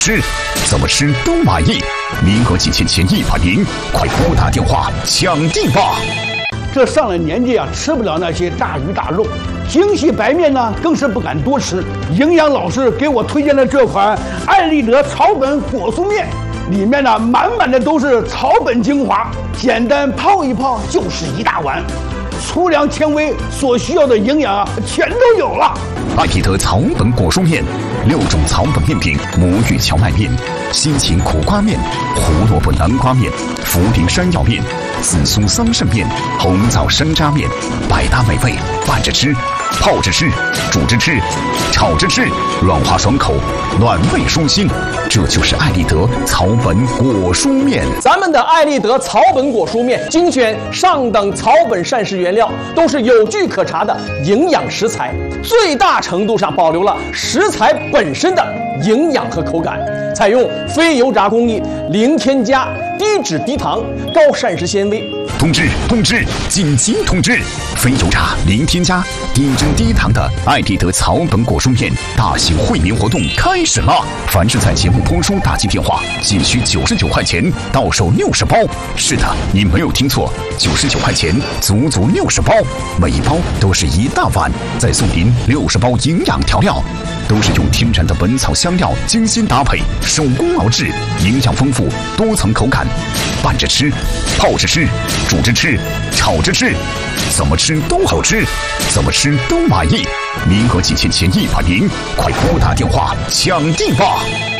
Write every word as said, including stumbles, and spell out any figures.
吃怎么吃都满意，名额仅限前一百名，快拨打电话抢定吧！ 这上了年纪啊，吃不了那些大鱼大肉，精细白面呢更是不敢多吃。营养老师给我推荐的这款艾立德草本果酥面，里面呢满满的都是草本精华，简单泡一泡就是一大碗，粗粮纤维所需要的营养啊全都有了。 艾立德草本果酥面，六种草本面品：魔芋荞麦面、辛芹苦瓜面、胡萝卜南瓜面、茯苓山药面、紫苏桑葚面、红枣山楂面，百搭美味，拌着吃、泡着吃、煮着吃、炒着吃，软滑爽口，暖胃舒心。这就是艾立德草本果酥面。 咱们的艾立德草本果酥面精选上等草本膳食原料，都是有据可查的营养食材，最大程度上保留了食材本身的营养和口感，采用非油炸工艺，零添加、低脂低糖、高膳食纤维。 通知通知，紧急通知！非油炸、零添加、低脂低糖的艾立德草本果酥面大型惠民活动开始了！凡是在节目播出打进电话，仅需九十九块钱，到手六十包。是的，你没有听错，九十九块钱，足足六十包，每一包都是一大碗，再送您六十包营养调料，都是用天然的本草香料精心搭配，手工熬制，营养丰富，多层口感，拌着吃、泡着吃、煮着吃、炒着吃，怎么吃都好吃，怎么吃都满意。名额仅限前一百名，快拨打电话抢定吧！